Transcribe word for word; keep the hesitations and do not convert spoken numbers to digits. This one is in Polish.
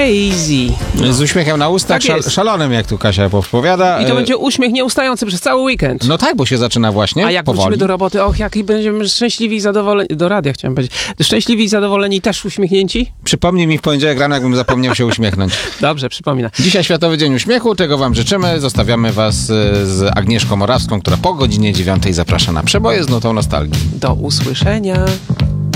crazy. No. Z uśmiechem na ustach, Tak szal, jest. szalonym, jak tu Kasia powiada. I to będzie uśmiech nieustający przez cały weekend. No tak, bo się zaczyna właśnie A jak powoli. wrócimy do roboty, och, jak będziemy szczęśliwi i zadowoleni, do radia chciałem powiedzieć, szczęśliwi i zadowoleni też uśmiechnięci? Przypomnij mi w poniedziałek rano, jakbym zapomniał się uśmiechnąć. Dobrze, przypomina. Dzisiaj Światowy Dzień Uśmiechu, czego wam życzymy. Zostawiamy was y, z Agnieszką Morawską, która po godzinie dziewiątej zaprasza na Przeboje z nutą nostalgii. Do usłyszenia.